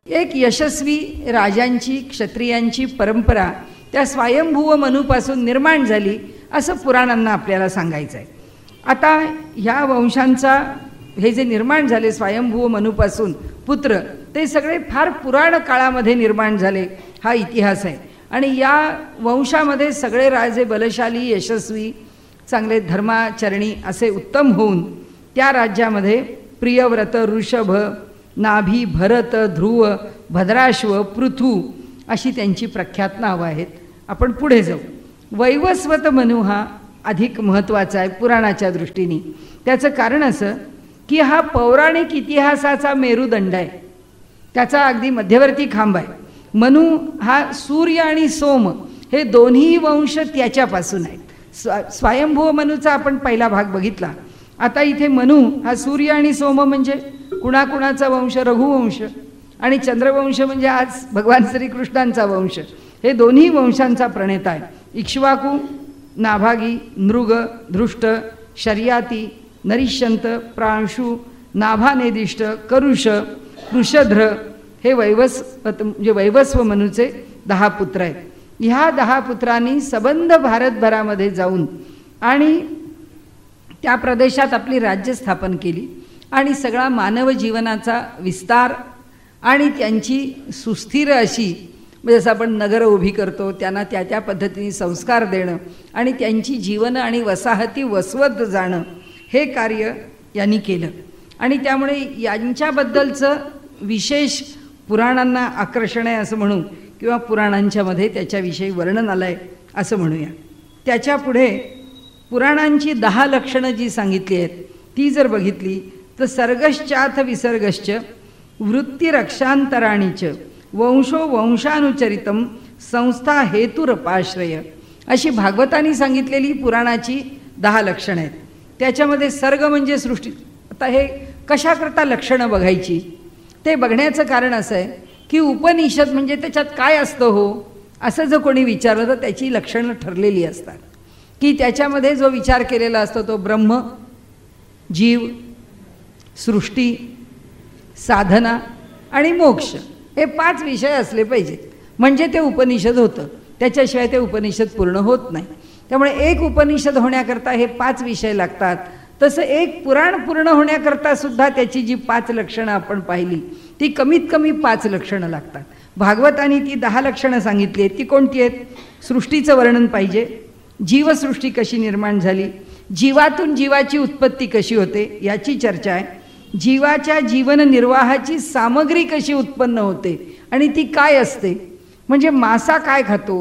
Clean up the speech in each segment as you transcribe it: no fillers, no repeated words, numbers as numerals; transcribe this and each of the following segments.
एक यशस्वी राजांची क्षत्रियांची परंपरा त्या स्वयंभूव मनूपासून निर्माण झाली असं पुराणांना आपल्याला सांगायचं आहे. आता ह्या वंशांचा हे जे निर्माण झाले स्वयंभूव मनूपासून पुत्र, ते सगळे फार पुराण काळामध्ये निर्माण झाले हा इतिहास आहे. आणि या वंशामध्ये सगळे राजे बलशाली, यशस्वी, चांगले धर्माचरणी असे उत्तम होऊन त्या राज्यामध्ये प्रियव्रत, ऋषभ, नाभी, भरत, ध्रुव, भद्राश्व, पृथू अशी त्यांची प्रख्यात नावं आहेत. आपण पुढे जाऊ. वैवस्वत मनू हा अधिक महत्त्वाचा आहे पुराणाच्या दृष्टीने. त्याचं कारण असं की हा पौराणिक इतिहासाचा मेरुदंड आहे, त्याचा अगदी मध्यवर्ती खांब आहे. मनू हा सूर्य आणि सोम हे दोन्ही वंश त्याच्यापासून आहेत. स्वयंभूव मनूचा आपण पहिला भाग बघितला. आता इथे मनू हा सूर्य आणि सोम म्हणजे कुणाकुणाचा वंश? रघुवंश. आणि चंद्रवंश म्हणजे आज भगवान श्रीकृष्णांचा वंश. हे दोन्ही वंशांचा प्रणेता आहे. इक्ष्वाकू, नाभागी, नृग, धृष्ट, शर्याती, नरिष्यंत, प्रांशु, नाभानेदिष्ट, करुष, वृषध्र हे म्हणजे वैवस्व मनूचे 10 पुत्र आहेत. ह्या 10 पुत्रांनी सबंध भारतभरामध्ये जाऊन आणि त्या प्रदेशात आपली राज्य स्थापन केली आणि सगळा मानव जीवनाचा विस्तार आणि त्यांची सुस्थिर अशी, म्हणजे जसं आपण नगरं उभी करतो त्यांना त्या त्या पद्धतीने संस्कार देणं आणि त्यांची जीवन आणि वसाहती वसवत जाणं, हे कार्य यांनी केलं. आणि त्यामुळे यांच्याबद्दलचं विशेष पुराणांना आकर्षण आहे असं म्हणू, किंवा पुराणांच्यामध्ये त्याच्याविषयी वर्णन आलं आहे असं म्हणूया. त्याच्या पुढे पुराणांची 10 लक्षणं जी सांगितली आहेत ती जर बघितली तर सर्गश्चाथ विसर्गश्च वृत्तिरक्षांतराणीच वंशो वंशानुचरितम संस्था हेतुरपाश्रय अशी भागवतांनी सांगितलेली पुराणाची 10 लक्षणं आहेत. त्याच्यामध्ये सर्ग म्हणजे सृष्टी. आता हे कशाकरता लक्षणं बघायची ते बघण्याचं कारण असं आहे की उपनिषद म्हणजे त्याच्यात काय असतं हो असं जर कोणी विचारलं तर त्याची लक्षणं ठरलेली असतात. की त्याच्यामध्ये जो विचार केलेला असतो तो ब्रह्म, जीव, सृष्टी, साधना आणि मोक्ष हे 5 विषय असले पाहिजेत म्हणजे ते उपनिषद होतं. त्याच्याशिवाय ते उपनिषद पूर्ण होत नाही. त्यामुळे एक उपनिषद होण्याकरता हे 5 विषय लागतात. तसं एक पुराण पूर्ण होण्याकरता सुद्धा त्याची जी 5 लक्षणं आपण पाहिली ती कमीत कमी 5 लक्षणं लागतात. भागवतांनी ती 10 लक्षणं सांगितली आहेत. ती कोणती आहेत? सृष्टीचं वर्णन पाहिजे, जीवसृष्टी कशी निर्माण झाली, जीवातून जीवाची उत्पत्ती कशी होते याची चर्चा आहे, जीवाच्या जीवन निर्वाहाची सामग्री कशी उत्पन्न होते आणि ती काय असते, म्हणजे मासा काय खातो,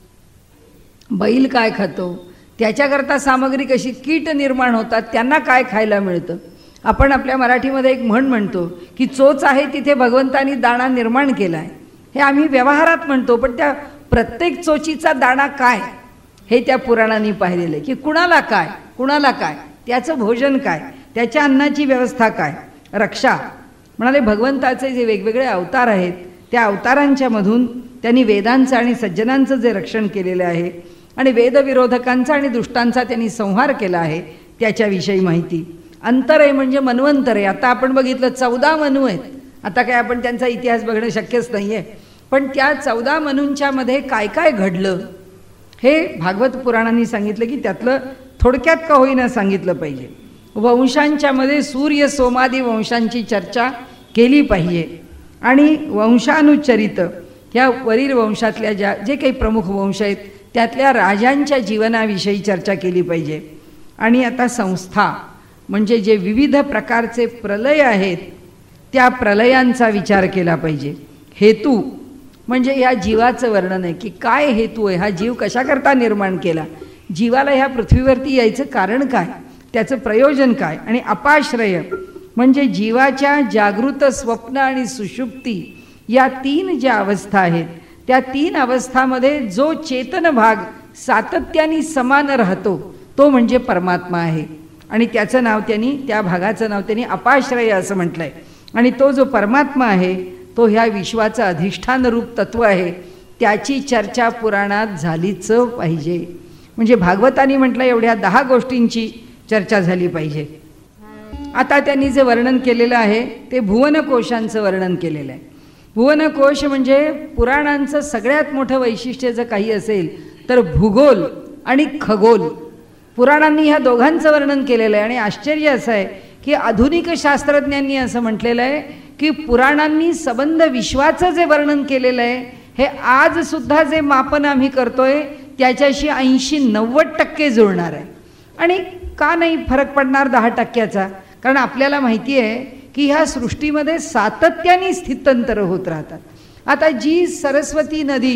बैल काय खातो, त्याच्याकरता सामग्री कशी, कीट निर्माण होतात त्यांना काय खायला मिळतं. आपण आपल्या मराठीमध्ये एक म्हण म्हणतो की चोच आहे तिथे भगवंतानी दाणा निर्माण केला आहे. हे आम्ही व्यवहारात म्हणतो, पण त्या प्रत्येक चोचीचा दाणा काय हे त्या पुराणांनी पाहिलेलं आहे. की कुणाला काय, कुणाला काय, त्याचं भोजन काय, त्याच्या अन्नाची व्यवस्था काय. रक्षा म्हणाले भगवंताचे जे वेगवेगळे अवतार आहेत त्या अवतारांच्या मधून त्यांनी वेदांचं आणि सज्जनांचं जे रक्षण केलेलं आहे आणि वेदविरोधकांचा आणि दुष्टांचा त्यांनी संहार केला आहे त्याच्याविषयी माहिती. अंतरे म्हणजे मन्वंतरे. आता आपण बघितलं 14 मनू आहेत. आता काय आपण त्यांचा इतिहास बघणं शक्यच नाही आहे, पण त्या 14 मनूंच्या मध्ये काय काय घडलं हे भागवत पुराणांनी सांगितलं की त्यातलं थोडक्यात का होईना सांगितलं पाहिजे. वंशांच्या मध्ये सूर्य सोमादी वंशांची चर्चा केली पाहिजे आणि वंशानुचरित ह्या वरील वंशातल्या जे काही प्रमुख वंश आहेत त्यातल्या राजांच्या जीवनाविषयी चर्चा केली पाहिजे. आणि आता संस्था म्हणजे जे विविध प्रकारचे प्रलय आहेत त्या प्रलयांचा विचार केला पाहिजे. हेतू म्हणजे ह्या जीवाचं वर्णन आहे की काय हेतू आहे, हा जीव कशाकरता निर्माण केला, जीवाला ह्या पृथ्वीवरती यायचं कारण काय, त्याचं प्रयोजन काय. आणि अपाश्रय म्हणजे जीवाच्या जागृत, स्वप्न आणि सुषुप्ती या 3 ज्या अवस्था आहेत त्या 3 अवस्थामध्ये जो चेतन भाग सातत्याने समान राहतो तो म्हणजे परमात्मा आहे. आणि त्याचं नाव त्यांनी, त्या भागाचं नाव त्यांनी अपाश्रय असं म्हटलंय. आणि तो जो परमात्मा आहे तो ह्या विश्वाचं अधिष्ठान रूप तत्व आहे, त्याची चर्चा पुराणात झालीच पाहिजे. म्हणजे भागवतांनी म्हटलं एवढ्या 10 गोष्टींची चर्चा झाली पाहिजे. आता त्यांनी जे वर्णन केलेलं आहे ते भुवनकोशांचं वर्णन केलेलं आहे. भुवनकोश म्हणजे पुराणांचं सगळ्यात मोठं वैशिष्ट्य जर काही असेल तर भूगोल आणि खगोल. पुराणांनी ह्या दोघांचं वर्णन केलेलं आहे. आणि आश्चर्य असं आहे की आधुनिक शास्त्रज्ञांनी असं म्हटलेलं आहे की पुराणांनी संबंध विश्वाचं जे वर्णन केलेलं आहे हे आजसुद्धा जे मापन आम्ही करतोय त्याच्याशी 80-90% जुळणार आहे. आणि का नाही फरक पडणार 10%चा? कारण आपल्याला माहिती आहे की ह्या सृष्टीमध्ये सातत्याने स्थित्यंतरं होत राहतात. आता जी सरस्वती नदी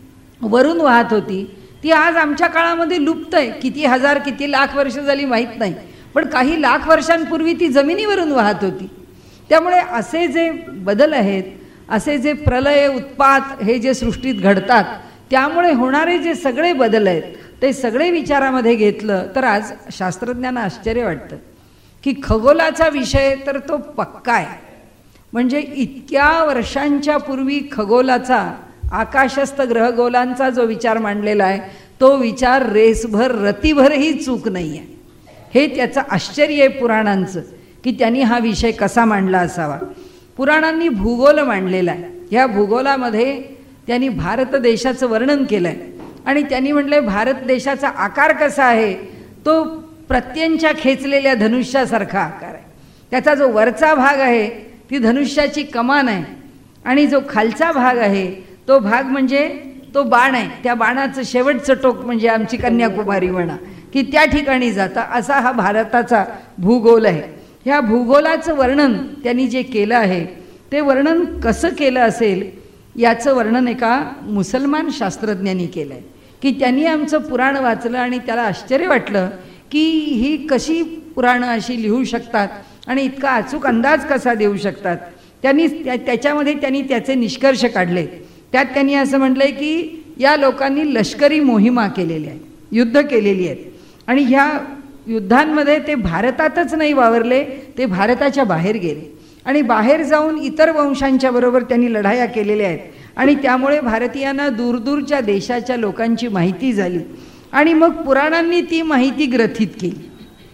वरून वाहत होती ती आज आमच्या काळामध्ये लुप्त आहे. किती हजार किती लाख वर्ष झाली माहीत नाही, पण काही लाख वर्षांपूर्वी ती जमिनीवरून वाहत होती. त्यामुळे असे जे बदल आहेत, असे जे प्रलय उत्पात हे जे सृष्टीत घडतात त्यामुळे होणारे जे सगळे बदल आहेत ते सगळे विचारामध्ये घेतलं तर आज शास्त्रज्ञांना आश्चर्य वाटतं की खगोलाचा विषय तर तो पक्का आहे. म्हणजे इतक्या वर्षांच्या पूर्वी खगोलाचा आकाशस्थ ग्रहगोलांचा जो विचार मांडलेला आहे तो विचार रेसभर रतीभरही चूक नाही आहे. हे त्याचं आश्चर्य आहे पुराणांचं की त्यांनी हा विषय कसा मांडला असावा. पुराणांनी भूगोल मांडलेला आहे. ह्या भूगोलामध्ये त्यांनी भारत देशाचं वर्णन केलं आहे आणि त्यांनी म्हटलं भारत देशाचा आकार कसा आहे, तो प्रत्यंच्या खेचलेल्या धनुष्यासारखा आकार आहे. त्याचा जो वरचा भाग आहे ती धनुष्याची कमान आहे आणि जो खालचा भाग आहे तो भाग म्हणजे तो बाण आहे. त्या बाणाचं शेवटचं टोक म्हणजे आमची कन्याकुमारी म्हणा की त्या ठिकाणी जाता, असा हा भारताचा भूगोल आहे. ह्या भूगोलाचं वर्णन त्यांनी जे केलं आहे ते वर्णन कसं केलं असेल याचं वर्णन एका मुसलमान शास्त्रज्ञांनी केलं आहे की त्यांनी आमचं पुराण वाचलं आणि त्याला आश्चर्य वाटलं की ही कशी पुराणं अशी लिहू शकतात आणि इतका अचूक अंदाज कसा देऊ शकतात. त्यांनी त्याच्यामध्ये त्यांनी त्याचे निष्कर्ष काढले. त्यात त्यांनी असं म्हटलं आहे की या लोकांनी लष्करी मोहिमा केलेल्या आहेत, युद्ध केलेली आहेत आणि ह्या युद्धांमध्ये ते भारतातच नाही वावरले, ते भारताच्या बाहेर गेले आणि बाहेर जाऊन इतर वंशांच्या बरोबर त्यांनी लढाया केलेल्या आहेत आणि त्यामुळे भारतीयांना दूरदूरच्या देशाच्या लोकांची माहिती झाली आणि मग पुराणांनी ती माहिती ग्रथित केली.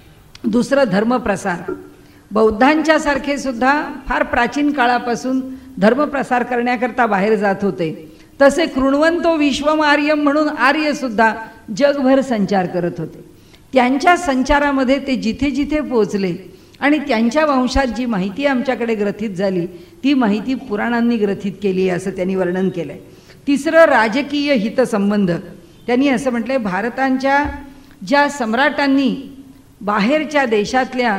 दुसरं धर्मप्रसार. बौद्धांच्या सारखे सुद्धा फार प्राचीन काळापासून धर्मप्रसार करण्याकरता बाहेर जात होते. तसे कृण्वंतो विश्वमार्यम म्हणून आर्यसुद्धा जगभर संचार करत होते. त्यांच्या संचारामध्ये ते जिथे जिथे पोहोचले आणि त्यांच्या वंशात जी माहिती आमच्याकडे ग्रथित झाली ती माहिती पुराणांनी ग्रथित केली असं त्यांनी वर्णन केलं आहे. तिसरं राजकीय हितसंबंध. त्यांनी असं म्हटलं आहे भारतांच्या ज्या सम्राटांनी बाहेरच्या देशातल्या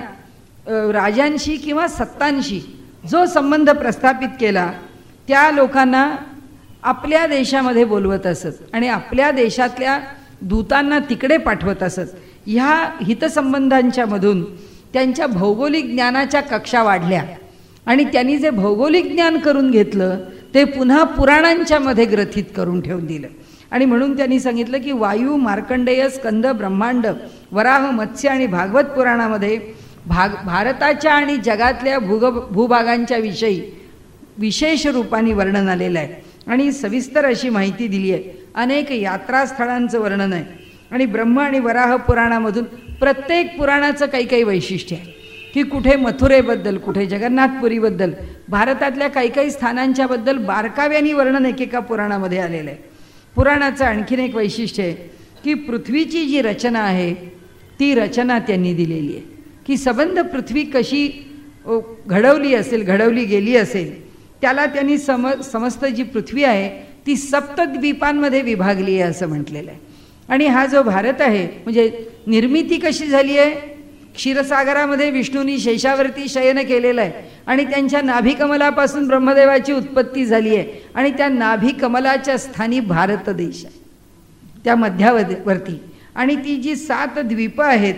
राजांशी किंवा सत्तांशी जो संबंध प्रस्थापित केला त्या लोकांना आपल्या देशामध्ये बोलवत असत आणि आपल्या देशातल्या दूतांना तिकडे पाठवत असत. ह्या हितसंबंधांच्या मधून त्यांच्या भौगोलिक ज्ञानाच्या कक्षा वाढल्या आणि त्यांनी जे भौगोलिक ज्ञान करून घेतलं ते पुन्हा पुराणांच्या मध्ये ग्रथित करून ठेवून दिलं. आणि म्हणून त्यांनी सांगितलं की वायू, मार्कंडेय, स्कंद, ब्रह्मांड, वराह, मत्स्य आणि भागवत पुराणामध्ये भारताच्या आणि जगातल्या भूभागांच्या विषयी विशेष रूपाने वर्णन आलेलं आहे आणि सविस्तर अशी माहिती दिली आहे. अनेक यात्रास्थळांचं वर्णन आहे आणि ब्रह्म आणि वराह पुराणामधून प्रत्येक पुराणाचं काही काही वैशिष्ट्य आहे की कुठे मथुरेबद्दल, कुठे जगन्नाथपुरीबद्दल, भारतातल्या काही काही स्थानांच्याबद्दल बारकाव्याने वर्णन एकेका पुराणामध्ये आलेलं आहे. पुराणाचं आणखीन एक वैशिष्ट्य आहे की पृथ्वीची जी रचना आहे ती रचना त्यांनी दिलेली आहे की संबंध पृथ्वी कशी घडवली असेल, घडवली गेली असेल त्याला त्यांनी समस्त जी पृथ्वी आहे ती सप्तद्वीपांमध्ये विभागली आहे असं म्हटलेलं आहे. आणि हा जो भारत आहे म्हणजे निर्मिती कशी झाली आहे, क्षीरसागरामध्ये विष्णूंनी शेषावरती शयन केलेलं आहे आणि त्यांच्या नाभिकमलापासून ब्रह्मदेवाची उत्पत्ती झाली आहे आणि त्या नाभिकमलाच्या स्थानी भारत देश आहे त्या मध्यावरती. आणि ती जी 7 द्वीपं आहेत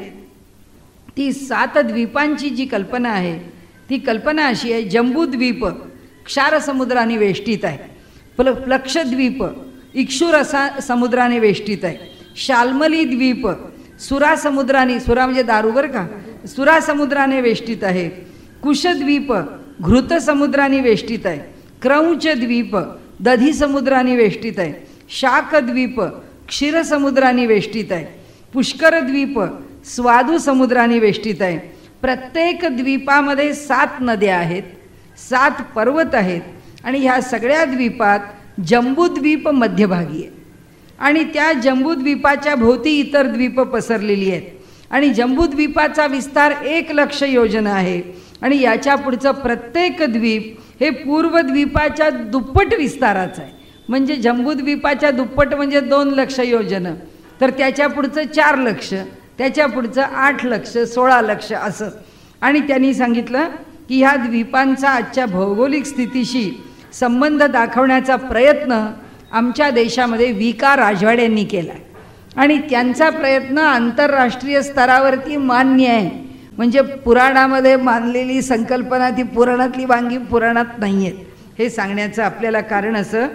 ती 7 द्वीपांची जी कल्पना आहे ती कल्पना अशी आहे. जंबूद्वीप क्षारसमुद्राने वेष्टित आहे, प्लक्षद्वीप इक्षुर समुद्राने वेष्टित आहे, शाल्मली द्वीप सुरा समुद्राने, सुरा म्हणजे दारू बरं का, सुरा समुद्राने वेष्टित आहे, कुशद्वीप घृत समुद्राने वेष्टित आहे, क्रौंच द्वीप दधी समुद्राने वेष्टित आहे, शाकद्वीप क्षीरसमुद्राने वेष्टित आहे, पुष्करद्वीप स्वादू समुद्राने वेष्टित आहे. प्रत्येक द्वीपामध्ये 7 नद्या आहेत, 7 पर्वत आहेत आणि ह्या सगळ्या द्वीपात जंबूद्वीप मध्यभागी आहे आणि त्या जंबूद्वीपाच्या भोवती इतर द्वीप पसरलेली आहेत आणि जंबूद्वीपाचा विस्तार 1,00,000 योजना आहे आणि याच्या पुढचं प्रत्येक द्वीप हे पूर्वद्वीपाच्या दुप्पट विस्ताराचं आहे. म्हणजे जंबूद्वीपाच्या दुप्पट म्हणजे 2,00,000 योजनं, तर त्याच्या पुढचं 4,00,000, त्याच्या पुढचं 8,00,000, 16,00,000 असं. आणि त्यांनी सांगितलं की ह्या द्वीपांचा आजच्या भौगोलिक स्थितीशी संबंध दाखवण्याचा प्रयत्न आमच्या देशामध्ये विका राजवाड्यांनी केला आहे आणि त्यांचा प्रयत्न आंतरराष्ट्रीय स्तरावरती मान्य आहे. म्हणजे पुराणामध्ये मानलेली संकल्पना ती पुराणातली वांगी पुराणात नाही आहेत. हे सांगण्याचं आपल्याला कारण असं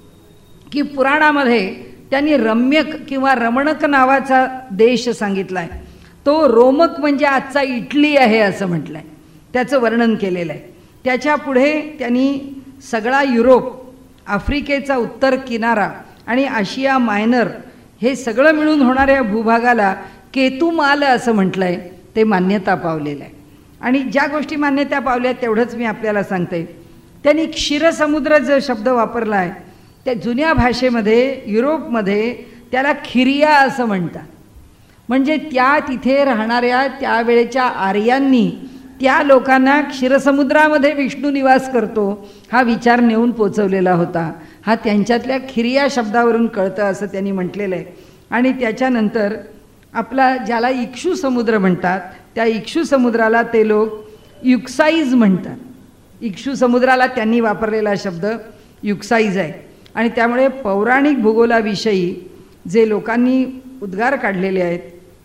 की पुराणामध्ये त्यांनी रम्यक किंवा रमणक नावाचा देश सांगितला आहे. तो रोमक म्हणजे आजचा इटली आहे असं म्हटलं आहे, त्याचं वर्णन केलेलं आहे. त्याच्या पुढे त्यांनी सगळा युरोप, आफ्रिकेचा उत्तर किनारा आणि आशिया मायनर हे सगळं मिळून होणाऱ्या भूभागाला केतुमाल असं म्हटलं आहे. ते मान्यता पावलेलं आहे आणि ज्या गोष्टी मान्यता पावल्या तेवढंच मी आपल्याला सांगते. त्यांनी क्षीरसमुद्र जो शब्द वापरला आहे त्या जुन्या भाषेमध्ये युरोपमध्ये त्याला खिरिया असं म्हणतात. म्हणजे त्या तिथे राहणाऱ्या त्यावेळेच्या आर्यांनी त्या लोकांना क्षीरसमुद्रामध्ये विष्णू निवास करतो हा विचार नेऊन पोचवलेला होता. हा त्यांच्यातल्या खिरिया शब्दावरून कळतं असं त्यांनी म्हटलेलं आहे. आणि त्याच्यानंतर आपला ज्याला इक्षू समुद्र म्हणतात त्या इक्षू समुद्राला ते लोक युक्साईज म्हणतात. इक्षू समुद्राला त्यांनी वापरलेला शब्द युक्साईज आहे. आणि त्यामुळे पौराणिक भूगोलाविषयी जे लोकांनी उद्गार काढलेले आहेत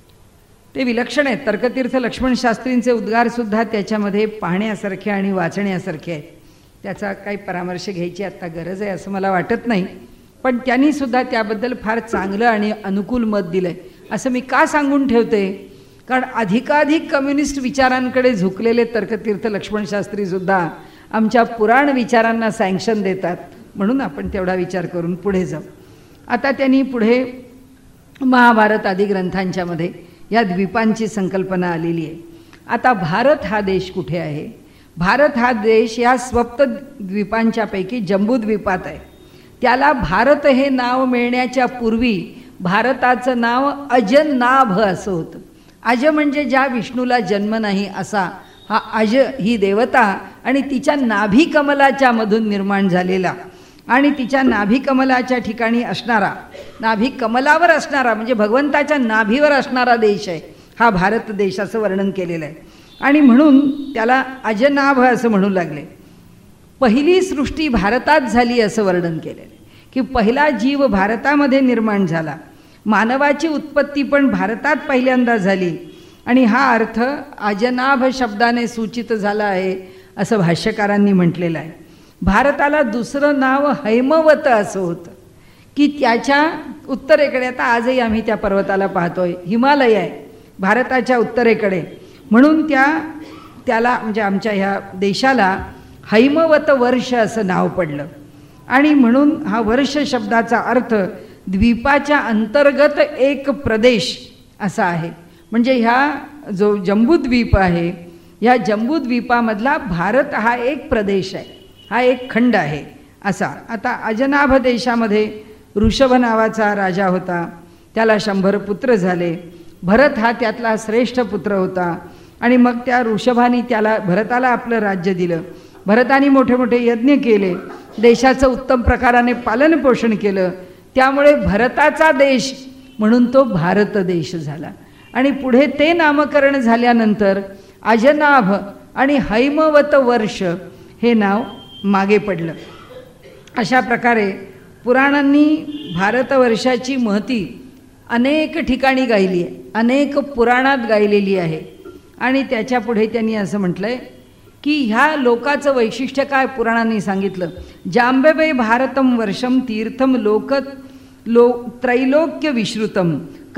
ते विलक्षण आहेत. तर्कतीर्थ लक्ष्मण शास्त्रींचे उद्गारसुद्धा त्याच्यामध्ये पाहण्यासारखे आणि वाचण्यासारखे आहेत. त्याचा काही परामर्श घ्यायची आत्ता गरज आहे असं मला वाटत नाही, पण त्यांनीसुद्धा त्याबद्दल फार चांगलं आणि अनुकूल मत दिलं आहे. असं मी का सांगून ठेवते, कारण अधिकाधिक कम्युनिस्ट विचारांकडे झुकलेले तर्कतीर्थ लक्ष्मण शास्त्रीसुद्धा आमच्या पुराण विचारांना सँक्शन देतात, म्हणून आपण तेवढा विचार करून पुढे जाऊ. आता त्यांनी पुढे महाभारत आदी ग्रंथांच्यामध्ये या द्वीपांची संकल्पना आलेली आहे. आता भारत हा देश कुठे आहे? भारत हा देश या स्वप्त द्वीपांच्यापैकी जंबूद्वीपात आहे. त्याला भारत हे नाव मिळण्याच्या पूर्वी भारताचं नाव अजनाभ असं होतं. अज म्हणजे ज्या विष्णूला जन्म नाही असा हा अज ही देवता आणि तिच्या नाभी कमलाच्या मधून निर्माण झालेला आणि तिच्या नाभी कमलाच्या ठिकाणी असणारा, नाभी कमलावर असणारा म्हणजे भगवंताच्या नाभीवर असणारा देश आहे हा भारत देश असं वर्णन केलेलं आहे. आणि म्हणून त्याला अजनाभ असं म्हणू लागले. पहिली सृष्टी भारतात झाली असं वर्णन केलेलं आहे की पहिला जीव भारतामध्ये निर्माण झाला. मानवाची उत्पत्ती पण भारतात पहिल्यांदा झाली आणि हा अर्थ अजनाभ शब्दाने सूचित झाला आहे असं भाष्यकारांनी म्हटलेलं आहे. भारताला दुसरं नाव हैमवत असं होतं की त्याच्या उत्तरेकडे, आता आजही आम्ही त्या पर्वताला पाहतोय, हिमालय आहे भारताच्या उत्तरेकडे, म्हणून त्याला म्हणजे आमच्या ह्या देशाला हैमवत वर्ष असं नाव पडलं. आणि म्हणून हा वर्ष शब्दाचा अर्थ द्वीपाच्या अंतर्गत एक प्रदेश असा आहे. म्हणजे ह्या जो जंबूद्वीप आहे ह्या जंबूद्वीपामधला भारत हा एक प्रदेश आहे, हा एक खंड आहे असा. आता अजनाभ देशामध्ये ऋषभ नावाचा राजा होता, त्याला 100 पुत्र झाले. भरत हा त्यातला श्रेष्ठ पुत्र होता आणि मग त्या ऋषभाने भरताला आपलं राज्य दिलं. भरताने मोठे मोठे यज्ञ केले, देशाचं उत्तम प्रकाराने पालनपोषण केलं, त्यामुळे भरताचा देश म्हणून तो भारत देश झाला. आणि पुढे ते नामकरण झाल्यानंतर अजनाभ आणि हैमवत वर्ष हे नाव मागे पडलं. अशा प्रकारे पुराणांनी भारतवर्षाची महती अनेक ठिकाणी गायली आहे, अनेक पुराणात गायलेली आहे. आणि त्याच्या पुढे त्यांनी असं म्हटलं आहे की ह्या लोकाचं वैशिष्ट्य काय पुराणांनी सांगितलं. जांबवे भारतम वर्षम तीर्थम त्रैलोक्य विश्रुतम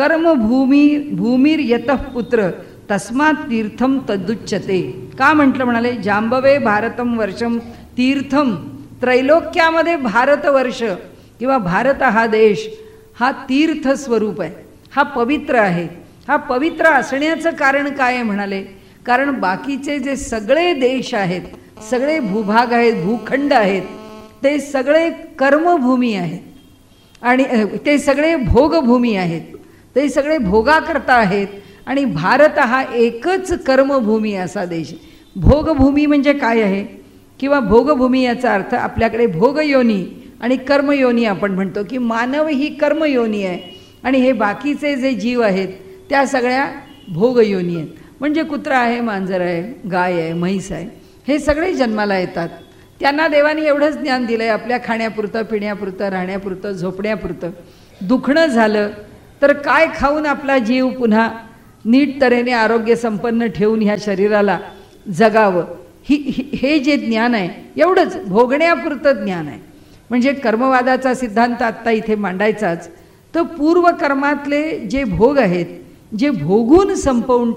भूमीर यतः पुत्र तस्मात् तीर्थम तदुच्यते. का म्हटलं म्हणाले, जांबवे भारतम वर्षम तीर्थम, त्रैलोक्यामध्ये भारतवर्ष किंवा भारत हा देश हा तीर्थ स्वरूप आहे, हा पवित्र आहे. हा पवित्र असण्याचं कारण काय आहे म्हणाले, कारण बाकीचे जे सगळे देश आहेत, सगळे भूभाग आहेत, भूखंड आहेत, ते सगळे कर्मभूमी आहेत आणि ते सगळे भोगभूमी आहेत, ते सगळे भोगाकरता आहेत. आणि भारत हा एकच कर्मभूमी असा देश. भोगभूमी म्हणजे काय आहे किंवा भोगभूमी याचा अर्थ आपल्याकडे भोगयोनी आणि कर्मयोनी आपण म्हणतो की मानव ही कर्मयोनी आहे आणि हे बाकीचे जे जीव आहेत त्या सगळ्या भोगयोनी आहेत. म्हणजे कुत्रा आहे, मांजर आहे, गाय आहे, म्हैस आहे, हे सगळे जन्माला येतात. त्यांना देवाने एवढंच ज्ञान दिलं आहे आपल्या खाण्यापुरतं, पिण्यापुरतं, राहण्यापुरतं, झोपण्यापुरतं. दुखणं झालं तर काय खाऊन आपला जीव पुन्हा नीट तऱ्हेने आरोग्य संपन्न ठेवून ह्या शरीराला जगावं, हे जे ज्ञान आहे एवढंच भोगण्यापुरतं ज्ञान आहे. म्हणजे कर्मवादाचा सिद्धांत आत्ता इथे मांडायचाच तर पूर्वकर्मातले जे भोग आहेत, जे भोगून संपवून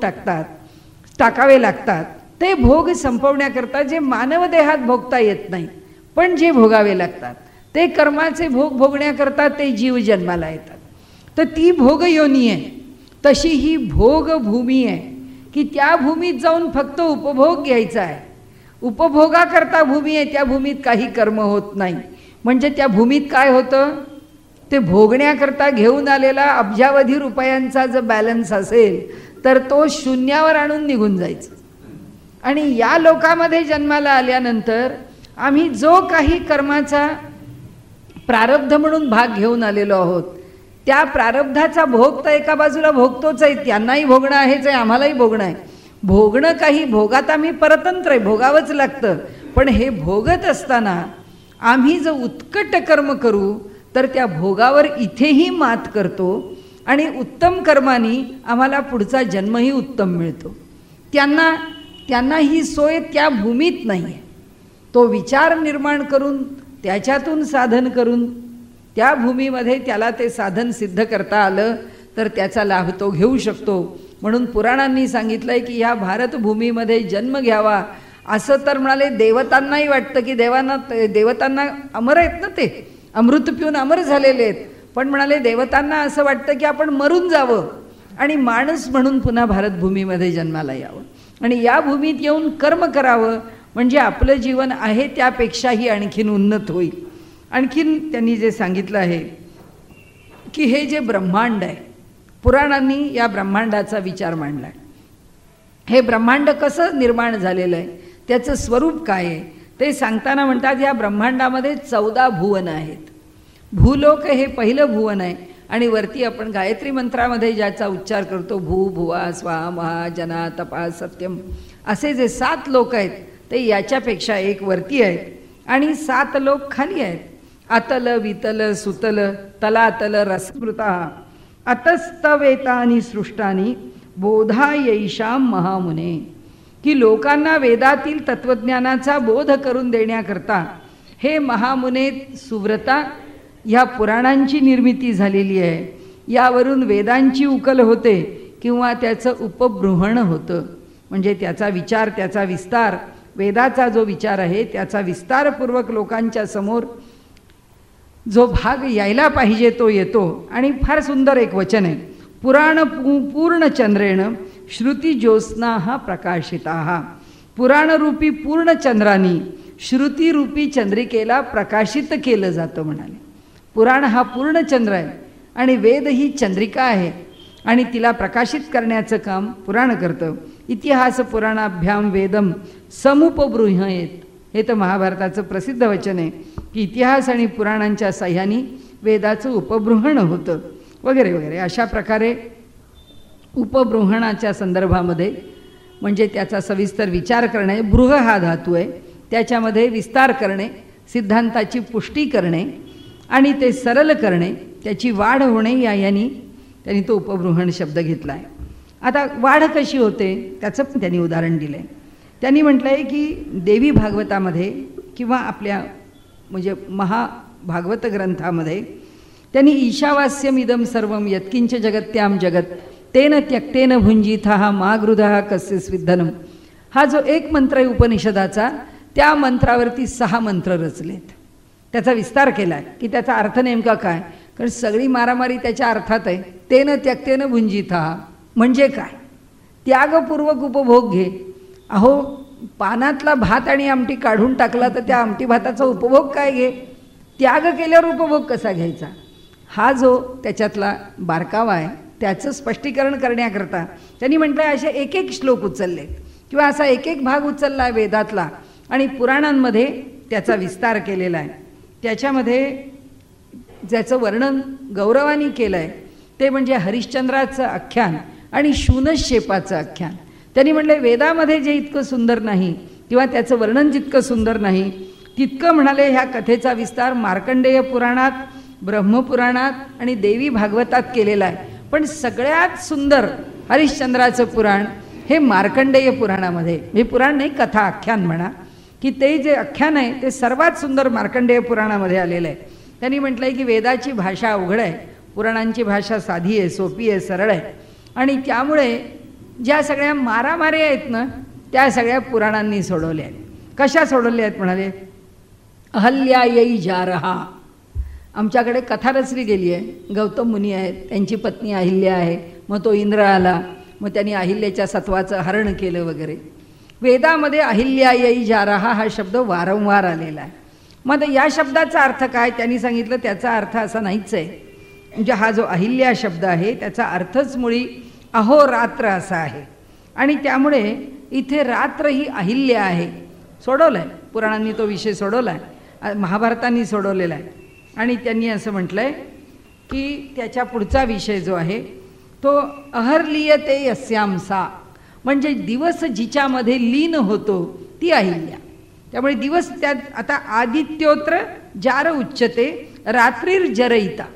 टाकावे लागतात, ते भोग संपवण्याकरता जे मानवदेहात भोगता येत नाही पण जे भोगावे लागतात, ते कर्माचे भोग भोगण्याकरता ते जीव जन्माला येतात. तर ती भोगयोनी आहे. तशी ही भोगभूमी आहे की त्या भूमीत जाऊन फक्त उपभोग घ्यायचा आहे. उपभोगाकरता भूमी आहे, त्या भूमीत काही कर्म होत नाही. म्हणजे त्या भूमीत काय होतं, ते भोगण्याकरता घेऊन आलेला अब्जावधी रुपयांचा जर बॅलन्स असेल तर तो शून्यावर आणून निघून जायचं. आणि या लोकामध्ये जन्माला आल्यानंतर आम्ही जो काही कर्माचा प्रारब्ध म्हणून भाग घेऊन आलेलो आहोत, त्या प्रारब्धाचा भोग तर एका बाजूला भोगतोच आहे, त्यांनाही भोगणं आहेच आहे, आम्हालाही भोगणं आहे. भोगणं काही भोगात आम्ही परतंत्र आहे, भोगावंच लागतं. पण हे भोगत असताना आम्ही जर उत्कट कर्म करू तर त्या भोगावर इथेही मात करतो आणि उत्तम कर्मानी आम्हाला पुढचा जन्मही उत्तम मिळतो. त्यांना ही सोय त्या भूमीत नाही आहे. तो विचार निर्माण करून त्याच्यातून साधन करून त्या भूमीमध्ये त्याला ते साधन सिद्ध करता आलं तर त्याचा लाभ तो घेऊ शकतो. म्हणून पुराणांनी सांगितलं आहे की ह्या भारतभूमीमध्ये जन्म घ्यावा. असं तर म्हणाले देवतांनाही वाटतं की देवतांना अमर आहेत ना, ते अमृत पिऊन अमर झालेले आहेत. पण म्हणाले देवतांना असं वाटतं की आपण मरून जावं आणि माणूस म्हणून पुन्हा भारतभूमीमध्ये जन्माला यावं आणि या भूमीत येऊन कर्म करावं, म्हणजे आपलं जीवन आहे त्यापेक्षाही आणखीन उन्नत होईल. आणखीन त्यांनी जे सांगितलं आहे की हे जे ब्रह्मांड आहे, पुराणांनी या ब्रह्मांडाचा विचार मांडला आहे. हे ब्रह्मांड कसं निर्माण झालेलं आहे, त्याचं स्वरूप काय आहे ते सांगताना म्हणतात या ब्रह्मांडामध्ये 14 भुवन आहेत. भूलोक हे पहिलं भुवन आहे आणि वरती आपण गायत्री मंत्रामध्ये ज्याचा उच्चार करतो भू भुवा स्वाहा महा जना तपा सत्यम असे जे 7 लोक आहेत ते याच्यापेक्षा एक वरती आहेत आणि 7 लोक खाली आहेत. अतल वितल सुतल तलातल रसमृता अतस्तवेतानी सृष्टानी बोधायैषाम महामुने. की लोकांना वेदातील तत्वज्ञानाचा बोध करून देण्याकरता हे महामुने सुव्रता ह्या पुराणांची निर्मिती झालेली आहे. यावरून वेदांची उकल होते किंवा त्याचं उपबृहण होतं. म्हणजे त्याचा विचार, त्याचा विस्तार, वेदाचा जो विचार आहे त्याचा विस्तारपूर्वक लोकांच्या समोर जो भाग यायला पाहिजे तो येतो. आणि फार सुंदर एक वचन आहे, पुराण पूर्ण चंद्रेण श्रुती ज्योत्स्ना प्रकाशिता. पुराणरूपी पूर्ण चंद्रानी श्रुतीरूपी चंद्रिकेला प्रकाशित केलं जातं म्हणाले. पुराण हा पूर्ण चंद्र आहे आणि वेद ही चंद्रिका आहे आणि तिला प्रकाशित करण्याचं काम पुराण करतं. इतिहास पुराणाभ्याम वेदम समुपबृहयेत. हे तर महाभारताचं प्रसिद्ध वचन आहे की इतिहास आणि पुराणांच्या साह्याने वेदाचं उपबृहण होतं वगैरे वगैरे. अशा प्रकारे उपबृहणाच्या संदर्भामध्ये म्हणजे त्याचा सविस्तर विचार करणे, बृह हा धातू आहे, त्याच्यामध्ये विस्तार करणे, सिद्धांताची पुष्टी करणे आणि ते सरल करणे, त्याची वाढ होणे या यांनी त्यांनी तो उपबृहण शब्द घेतला आहे. आता वाढ कशी होते त्याचं पण त्यांनी उदाहरण दिलं आहे. त्यांनी म्हटलं आहे की देवी भागवतामध्ये किंवा आपल्या म्हणजे महाभागवत ग्रंथामध्ये त्यांनी ईशावास्यमिदं सर्वं यत्किंच जगत्याम जगत तेन त्यक्तेन भुंजितः मागृधः कस्य स्विद्धनम. हा जो एक मंत्र आहे उपनिषदाचा, त्या मंत्रावरती 6 मंत्र रचलेत, त्याचा विस्तार केला आहे की त्याचा अर्थ नेमका काय. कारण सगळी मारामारी त्याच्या अर्थात आहे. तेन त्यक्तेन भुंजितः म्हणजे काय, त्यागपूर्वक उपभोग घे. अहो पानातला भात आणि आमटी काढून टाकला तर त्या आमटी भाताचा उपभोग काय घे, त्याग केल्यावर उपभोग कसा घ्यायचा, हा जो त्याच्यातला बारकावा आहे त्याचं स्पष्टीकरण करण्याकरता त्यांनी म्हटलं असे एक एक श्लोक उचललेत किंवा असा एक एक भाग उचलला आहे वेदातला आणि पुराणांमध्ये त्याचा विस्तार केलेला आहे. त्याच्यामध्ये ज्याचं वर्णन गौरवानी केलं आहे ते म्हणजे हरिश्चंद्राचं आख्यान आणि शूनशेपाचं आख्यान. त्यांनी म्हटलं वेदामध्ये जे इतकं सुंदर नाही किंवा त्याचं वर्णन जितकं सुंदर नाही तितकं म्हणाले ह्या कथेचा विस्तार मार्कंडेय पुराणात, ब्रह्मपुराणात आणि देवी भागवतात केलेला आहे. पण सगळ्यात सुंदर हरिश्चंद्राचं पुराण हे मार्कंडेय पुराणामध्ये, हे पुराण नाही कथा आख्यान म्हणा, की ते जे आख्यान आहे ते सर्वात सुंदर मार्कंडेय पुराणामध्ये आलेलं आहे. त्यांनी म्हटलं आहे की वेदाची भाषा अवघड आहे, पुराणांची भाषा साधी आहे, सोपी आहे, सरळ आहे आणि त्यामुळे ज्या सगळ्या मारामारी आहेत ना त्या सगळ्या पुराणांनी सोडवल्या आहेत. कशा सोडवल्या आहेत म्हणाले, अहल्या येई जारहा, आमच्याकडे कथा रचली गेली आहे. गौतम मुनी आहेत, त्यांची पत्नी अहिल्या आहे, मग तो इंद्र आला, मग त्यांनी अहिल्याच्या सत्वाचं हरण केलं वगैरे. वेदामध्ये अहिल्या येई जारहा हा शब्द वारंवार आलेला आहे. मग या शब्दाचा अर्थ काय त्यांनी सांगितलं, त्याचा अर्थ असा नाहीच आहे. म्हणजे हा जो अहिल्या शब्द आहे त्याचा अर्थच मुळी अहोरात्र असा आहे आणि त्यामुळे इथे रात्र ही अहिल्या आहे. सोडवलं आहे पुराणांनी, तो विषय सोडवला आहे, महाभारतांनी सोडवलेला आहे. आणि त्यांनी असं म्हटलं आहे की त्याच्या पुढचा विषय जो आहे तो अहर्लियते यस्यांसा, म्हणजे दिवस जिच्यामध्ये लीन होतो ती अहिल्या. त्यामुळे दिवस त्यात आता आदित्योत्र जार उच्चते रात्रीर्जरयिता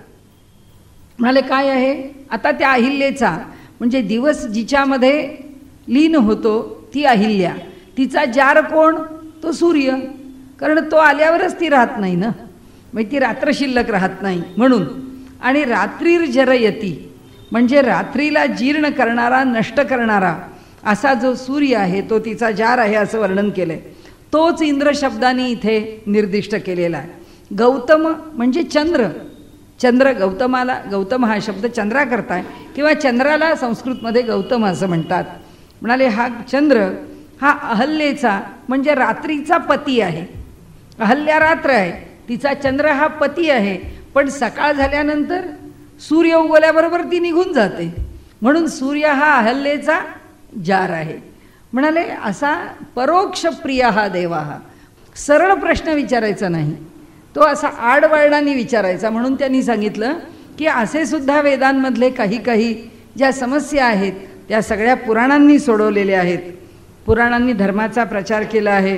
म्हणाले काय आहे आता त्या अहिल्याचा, म्हणजे दिवस जिच्यामध्ये लीन होतो ती अहिल्या, तिचा जार कोण, तो सूर्य, कारण तो आल्यावरच ती राहत नाही ना, म्हणजे ती रात्र शिल्लक राहत नाही म्हणून. आणि रात्रीर्जरयती म्हणजे रात्रीला जीर्ण करणारा, नष्ट करणारा असा जो सूर्य आहे तो तिचा जार आहे असं वर्णन केलं आहे. तोच इंद्र शब्दाने इथे निर्दिष्ट केलेला आहे. गौतम म्हणजे चंद्र, चंद्र गौतमाला, गौतम हा शब्द चंद्रा करताय किंवा चंद्राला संस्कृतमध्ये गौतम असं म्हणतात. म्हणाले हा चंद्र हा अहल्येचा म्हणजे रात्रीचा पती आहे. अहल्या रात्र आहे, तिचा चंद्र हा पती आहे, पण सकाळ झाल्यानंतर सूर्य उगवल्याबरोबर ती निघून जाते म्हणून सूर्य हा अहल्येचा जार आहे. म्हणाले असा परोक्ष प्रिय हा देवा, हा सरळ प्रश्न विचारायचा नाही, तो असा आडवळणाने विचारायचा. म्हणून त्यांनी सांगितलं की असे सुद्धा वेदांमधले काही काही ज्या समस्या आहेत त्या सगळ्या पुराणांनी सोडवलेल्या आहेत. पुराणांनी धर्माचा प्रचार केला आहे,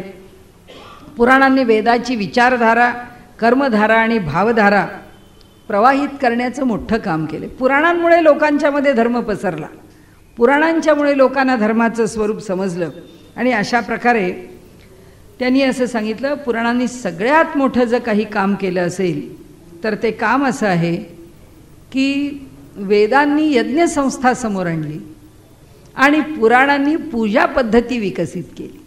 पुराणांनी वेदाची विचारधारा, कर्मधारा आणि भावधारा प्रवाहित करण्याचं मोठं काम केलं. पुराणांमुळे लोकांच्यामध्ये धर्म पसरला, पुराणांच्यामुळे लोकांना धर्माचं स्वरूप समजलं. आणि अशा प्रकारे त्यांनी असं सांगितलं पुराणांनी सगळ्यात मोठं जर काही काम केलं असेल तर ते काम असं आहे की वेदांनी यज्ञसंस्था समोर आणली आणि पुराणांनी पूजा पद्धती विकसित केली.